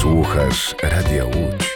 Słuchasz Radia Łódź.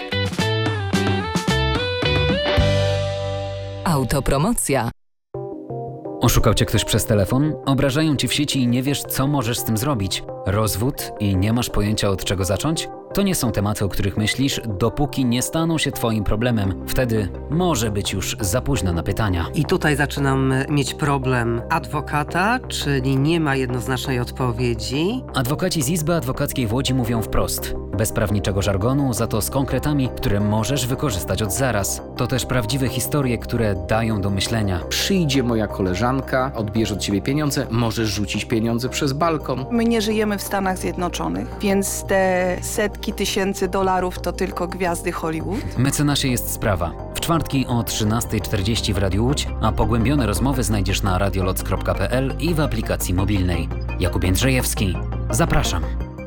Autopromocja. Oszukał cię ktoś przez telefon? Obrażają ci w sieci i nie wiesz, co możesz z tym zrobić? Rozwód i nie masz pojęcia, od czego zacząć? To nie są tematy, o których myślisz, dopóki nie staną się twoim problemem. Wtedy może być już za późno na pytania. I tutaj zaczynam mieć problem adwokata, czyli nie ma jednoznacznej odpowiedzi. Adwokaci z Izby Adwokackiej w Łodzi mówią wprost. Bez prawniczego żargonu, za to z konkretami, które możesz wykorzystać od zaraz. To też prawdziwe historie, które dają do myślenia. Przyjdzie moja koleżanka, odbierze od ciebie pieniądze, możesz rzucić pieniądze przez balkon. My nie żyjemy w Stanach Zjednoczonych, więc te setki tysięcy dolarów to tylko gwiazdy Hollywood. W Mecenasie jest sprawa. W czwartki o 13:40 w Radiu Łódź, a pogłębione rozmowy znajdziesz na radioloc.pl i w aplikacji mobilnej. Jakub Jędrzejewski. Zapraszam.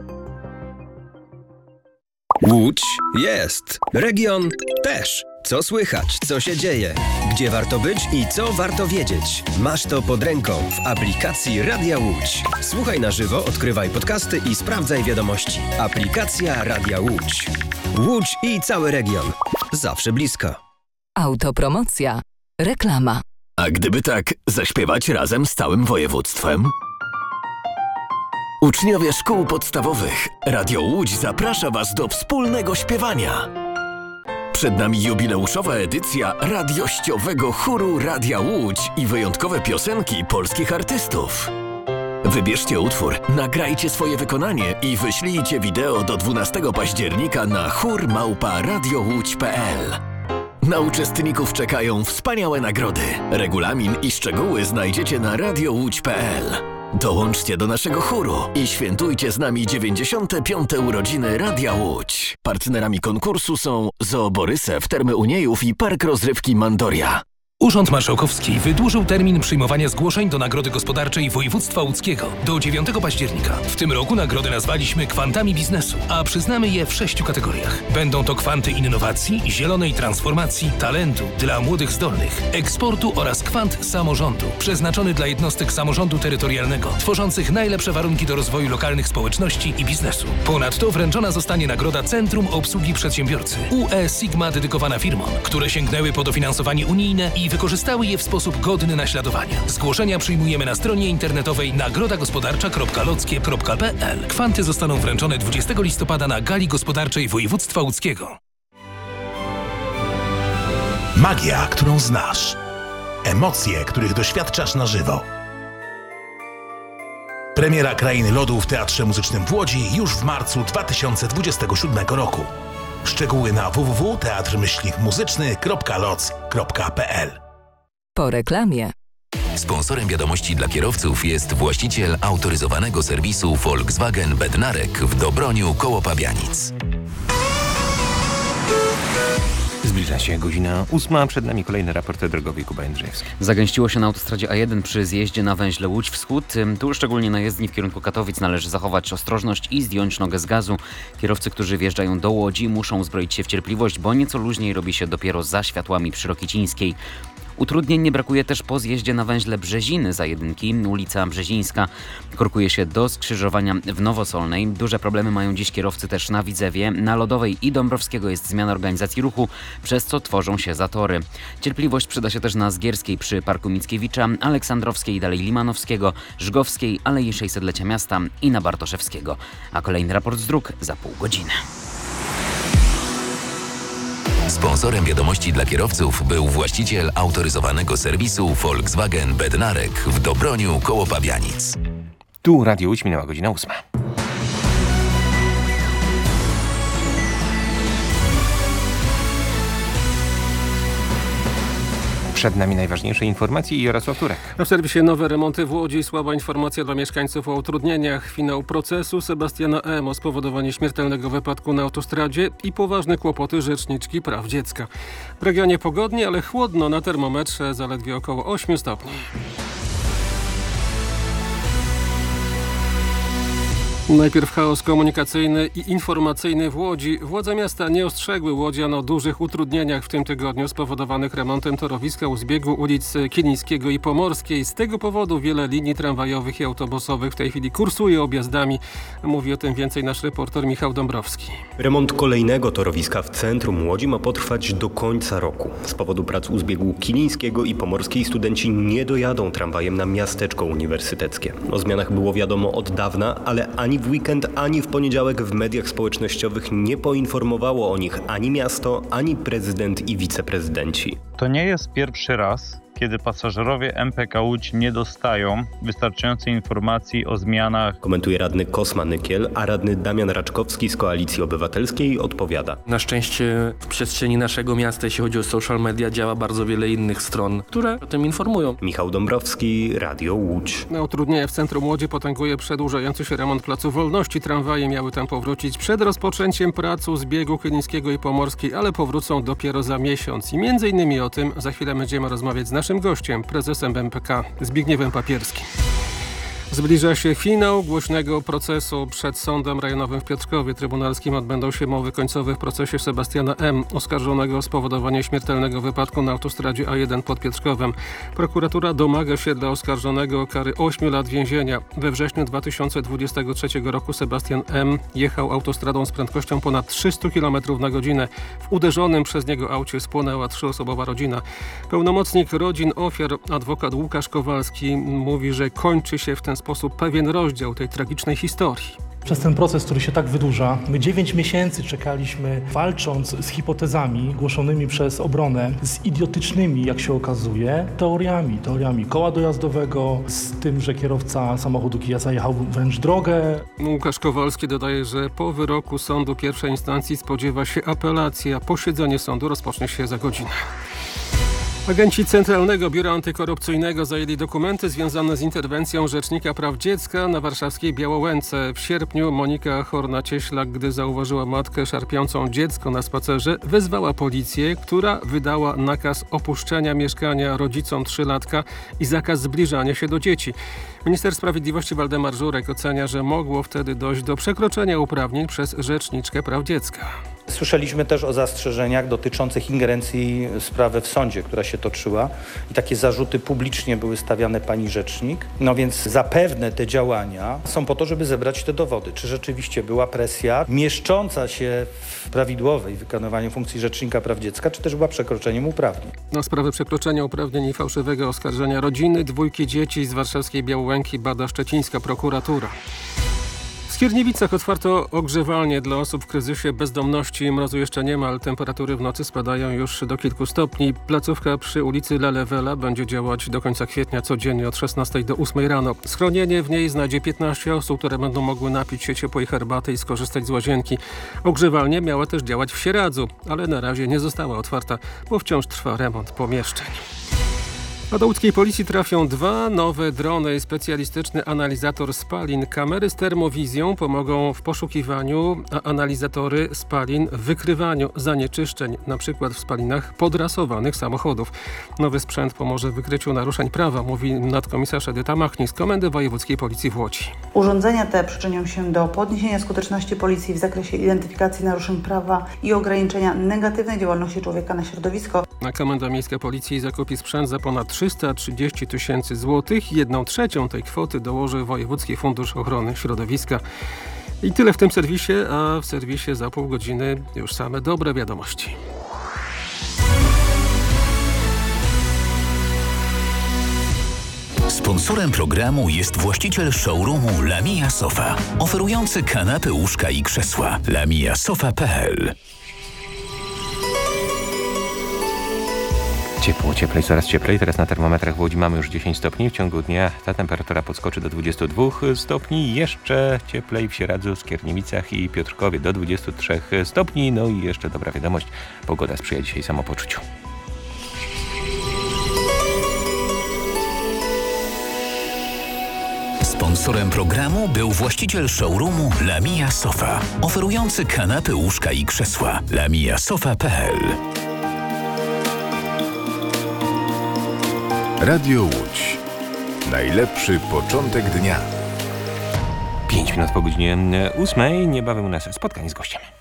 Łódź jest. Region też. Co słychać, co się dzieje, gdzie warto być i co warto wiedzieć. Masz to pod ręką w aplikacji Radia Łódź. Słuchaj na żywo, odkrywaj podcasty i sprawdzaj wiadomości. Aplikacja Radia Łódź. Łódź i cały region. Zawsze blisko. Autopromocja. Reklama. A gdyby tak zaśpiewać razem z całym województwem? Uczniowie szkół podstawowych, Radio Łódź zaprasza Was do wspólnego śpiewania. Przed nami jubileuszowa edycja radiościowego chóru Radia Łódź i wyjątkowe piosenki polskich artystów. Wybierzcie utwór, nagrajcie swoje wykonanie i wyślijcie wideo do 12 października na chór@radiołódź.pl. Na uczestników czekają wspaniałe nagrody. Regulamin i szczegóły znajdziecie na radiołódź.pl. Dołączcie do naszego chóru i świętujcie z nami 95. urodziny Radia Łódź. Partnerami konkursu są Zoo Borysew, Termy Uniejów i Park Rozrywki Mandoria. Urząd Marszałkowski wydłużył termin przyjmowania zgłoszeń do Nagrody Gospodarczej Województwa Łódzkiego do 9 października. W tym roku nagrody nazwaliśmy Kwantami Biznesu, a przyznamy je w 6 kategoriach. Będą to kwanty innowacji, zielonej transformacji, talentu dla młodych zdolnych, eksportu oraz kwant samorządu, przeznaczony dla jednostek samorządu terytorialnego, tworzących najlepsze warunki do rozwoju lokalnych społeczności i biznesu. Ponadto wręczona zostanie nagroda Centrum Obsługi Przedsiębiorcy UE Sigma dedykowana firmom, które sięgnęły po dofinansowanie unijne i wykorzystały je w sposób godny naśladowania. Zgłoszenia przyjmujemy na stronie internetowej nagrodagospodarcza.lockie.pl. Kwanty zostaną wręczone 20 listopada na Gali Gospodarczej Województwa Łódzkiego. Magia, którą znasz. Emocje, których doświadczasz na żywo. Premiera Krainy Lodu w Teatrze Muzycznym w Łodzi już w marcu 2027 roku. Szczegóły na www.teatr-muzyczny.loc.pl. Po reklamie. Sponsorem wiadomości dla kierowców jest właściciel autoryzowanego serwisu Volkswagen Bednarek w Dobroniu koło Pabianic. Zbliża się godzina 8. Przed nami kolejny raport drogowy. Kuba Jędrzejewski. Zagęściło się na autostradzie A1 przy zjeździe na węźle Łódź Wschód. Tu szczególnie na jezdni w kierunku Katowic należy zachować ostrożność i zdjąć nogę z gazu. Kierowcy, którzy wjeżdżają do Łodzi, muszą uzbroić się w cierpliwość, bo nieco luźniej robi się dopiero za światłami przy Rokicińskiej. Utrudnień nie brakuje też po zjeździe na węźle Brzeziny za jedynki, ulica Brzezińska. Korkuje się do skrzyżowania w Nowosolnej. Duże problemy mają dziś kierowcy też na Widzewie. Na Lodowej i Dąbrowskiego jest zmiana organizacji ruchu, przez co tworzą się zatory. Cierpliwość przyda się też na Zgierskiej przy Parku Mickiewicza, Aleksandrowskiej i dalej Limanowskiego, Żgowskiej, Alei 600-lecia Miasta i na Bartoszewskiego. A kolejny raport z dróg za pół godziny. Sponsorem wiadomości dla kierowców był właściciel autoryzowanego serwisu Volkswagen Bednarek w Dobroniu koło Pabianic. Tu Radio Łódź, minęła godzina 8. Przed nami najważniejsze informacje i Jarosław Turek. W serwisie nowe remonty w Łodzi, słaba informacja dla mieszkańców o utrudnieniach. Finał procesu Sebastiana M. o spowodowanie śmiertelnego wypadku na autostradzie i poważne kłopoty rzeczniczki praw dziecka. W regionie pogodnie, ale chłodno, na termometrze zaledwie około 8 stopni. Najpierw chaos komunikacyjny i informacyjny w Łodzi. Władze miasta nie ostrzegły łodzian o dużych utrudnieniach w tym tygodniu spowodowanych remontem torowiska u zbiegu ulic Kilińskiego i Pomorskiej. Z tego powodu wiele linii tramwajowych i autobusowych w tej chwili kursuje objazdami. Mówi o tym więcej nasz reporter Michał Dąbrowski. Remont kolejnego torowiska w centrum Łodzi ma potrwać do końca roku. Z powodu prac u zbiegu Kilińskiego i Pomorskiej studenci nie dojadą tramwajem na miasteczko uniwersyteckie. O zmianach było wiadomo od dawna, ale ani w weekend, ani w poniedziałek w mediach społecznościowych nie poinformowało o nich ani miasto, ani prezydent i wiceprezydenci. To nie jest pierwszy raz, kiedy pasażerowie MPK Łódź nie dostają wystarczającej informacji o zmianach. Komentuje radny Kosma Nykiel, a radny Damian Raczkowski z Koalicji Obywatelskiej odpowiada. Na szczęście w przestrzeni naszego miasta, jeśli chodzi o social media, działa bardzo wiele innych stron, które o tym informują. Michał Dąbrowski, Radio Łódź. Na utrudnienia w centrum Łodzi potęguje przedłużający się remont Placu Wolności. Tramwaje miały tam powrócić przed rozpoczęciem pracy zbiegu Kilińskiego i Pomorskiej, ale powrócą dopiero za miesiąc. I między innymi o tym za chwilę będziemy rozmawiać z naszym gościem, prezesem MPK Zbigniewem Papierskim. Zbliża się finał głośnego procesu przed Sądem Rejonowym w Piotrkowie Trybunalskim. Odbędą się mowy końcowe w procesie Sebastiana M., oskarżonego o spowodowanie śmiertelnego wypadku na autostradzie A1 pod Piotrkowem. Prokuratura domaga się dla oskarżonego kary 8 lat więzienia. We wrześniu 2023 roku Sebastian M. jechał autostradą z prędkością ponad 300 km na godzinę. W uderzonym przez niego aucie spłonęła 3-osobowa rodzina. Pełnomocnik rodzin ofiar, adwokat Łukasz Kowalski, mówi, że kończy się w ten sposób pewien rozdział tej tragicznej historii. Przez ten proces, który się tak wydłuża, my 9 miesięcy czekaliśmy, walcząc z hipotezami głoszonymi przez obronę, z idiotycznymi, jak się okazuje, teoriami koła dojazdowego, z tym, że kierowca samochodu Kia zajechał wręcz drogę. Łukasz Kowalski dodaje, że po wyroku sądu pierwszej instancji spodziewa się apelacji, a posiedzenie sądu rozpocznie się za godzinę. Agenci Centralnego Biura Antykorupcyjnego zajęli dokumenty związane z interwencją Rzecznika Praw Dziecka na warszawskiej Białołęce. W sierpniu Monika Horna-Cieślak, gdy zauważyła matkę szarpiącą dziecko na spacerze, wezwała policję, która wydała nakaz opuszczenia mieszkania rodzicom 3-latka i zakaz zbliżania się do dzieci. Minister Sprawiedliwości Waldemar Żurek ocenia, że mogło wtedy dojść do przekroczenia uprawnień przez Rzeczniczkę Praw Dziecka. Słyszeliśmy też o zastrzeżeniach dotyczących ingerencji sprawy w sądzie, która się toczyła i takie zarzuty publicznie były stawiane pani rzecznik. No więc zapewne te działania są po to, żeby zebrać te dowody. Czy rzeczywiście była presja mieszcząca się w prawidłowej wykonywaniu funkcji Rzecznika Praw Dziecka, czy też była przekroczeniem uprawnień? Na sprawę przekroczenia uprawnień i fałszywego oskarżenia rodziny 2 dzieci z warszawskiej Białołęki bada szczecińska prokuratura. W Skierniewicach otwarto ogrzewalnię dla osób w kryzysie bezdomności. Mrozu jeszcze nie ma, ale temperatury w nocy spadają już do kilku stopni. Placówka przy ulicy Lelewela będzie działać do końca kwietnia codziennie od 16 do 8 rano. Schronienie w niej znajdzie 15 osób, które będą mogły napić się ciepłej herbaty i skorzystać z łazienki. Ogrzewalnia miała też działać w Sieradzu, ale na razie nie została otwarta, bo wciąż trwa remont pomieszczeń. A do łódzkiej policji trafią 2 nowe drony, specjalistyczny analizator spalin. Kamery z termowizją pomogą w poszukiwaniu, a analizatory spalin w wykrywaniu zanieczyszczeń, np. w spalinach podrasowanych samochodów. Nowy sprzęt pomoże w wykryciu naruszeń prawa, mówi nadkomisarz Edyta Machnik z Komendy Wojewódzkiej Policji w Łodzi. Urządzenia te przyczynią się do podniesienia skuteczności policji w zakresie identyfikacji naruszeń prawa i ograniczenia negatywnej działalności człowieka na środowisko. Komenda Miejska Policji zakupi sprzęt za ponad 330 000 złotych. 1/3 tej kwoty dołoży Wojewódzki Fundusz Ochrony Środowiska. I tyle w tym serwisie, a w serwisie za pół godziny już same dobre wiadomości. Sponsorem programu jest właściciel showroomu Lamia Sofa, oferujący kanapy, łóżka i krzesła. lamiasofa.pl. Ciepło, cieplej, coraz cieplej. Teraz na termometrach w Łodzi mamy już 10 stopni. W ciągu dnia ta temperatura podskoczy do 22 stopni. Jeszcze cieplej w Sieradzu, Skierniewicach i Piotrkowie do 23 stopni. No i jeszcze dobra wiadomość, pogoda sprzyja dzisiaj samopoczuciu. Sponsorem programu był właściciel showroomu Lamia Sofa, oferujący kanapy, łóżka i krzesła. lamiasofa.pl. Radio Łódź. Najlepszy początek dnia. 5 minut po godzinie 8. Niebawem u nas spotkanie z gościem.